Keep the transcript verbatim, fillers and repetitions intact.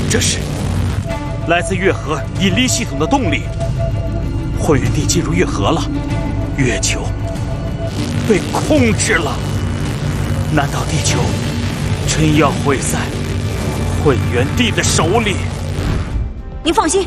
这是来自月河引力系统的动力。混元地进入月河了，月球被控制了。难道地球真要毁在混元地的手里？ 您放心，